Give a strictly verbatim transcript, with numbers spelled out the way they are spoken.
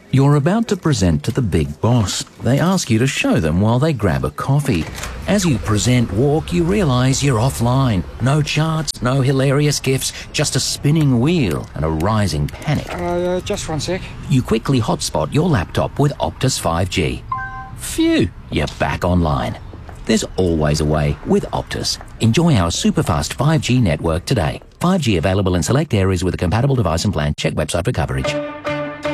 You're about to present to the big boss. They ask you to show them while they grab a coffee. As you present walk, you realise you're offline. No charts, no hilarious gifs, just a spinning wheel and a rising panic. Uh, just one sec. You quickly hotspot your laptop with Optus five G. Phew, you're back online. There's always a way with Optus. Enjoy our super-fast five G network today. five G available in select areas with a compatible device and plan. Check website for coverage.